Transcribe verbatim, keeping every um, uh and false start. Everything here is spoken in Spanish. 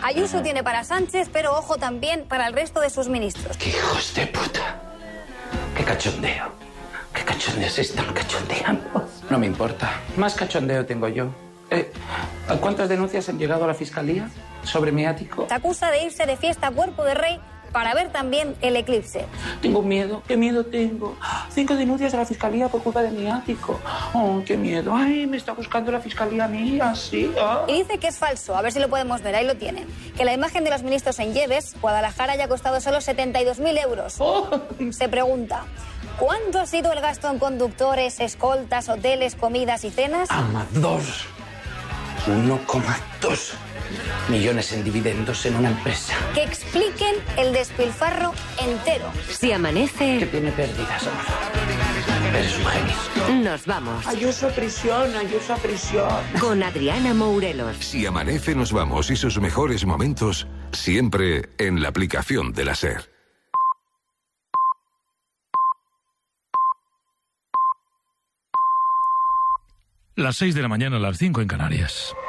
Ayuso tiene para Sánchez, pero ojo también para el resto de sus ministros. ¡Qué hijos de puta! ¡Qué cachondeo! ¡Qué cachondeo se están cachondeando! No me importa. Más cachondeo tengo yo. Eh, ¿Cuántas denuncias han llegado a la fiscalía sobre mi ático? Se acusa de irse de fiesta a Cuerpo de Rey para ver también el eclipse. Tengo miedo. ¿Qué miedo tengo? Cinco denuncias a la fiscalía por culpa de mi ático. ¡Oh, qué miedo! ¡Ay, me está buscando la fiscalía a mí! Así. Oh. Y dice que es falso. A ver si lo podemos ver. Ahí lo tienen. Que la imagen de los ministros en Lleves, Guadalajara, haya costado solo setenta y dos mil euros. Oh. Se pregunta, ¿cuánto ha sido el gasto en conductores, escoltas, hoteles, comidas y cenas? Amador. uno coma dos millones en dividendos en una empresa. Que expliquen el despilfarro entero. Si amanece... Que tiene pérdidas, Amador. Eres un genio. Nos vamos. Ayuso a prisión, Ayuso a prisión. Con Adriana Mourelos. Si amanece, nos vamos y sus mejores momentos siempre en la aplicación de la SER. Las seis de la mañana, a las cinco en Canarias.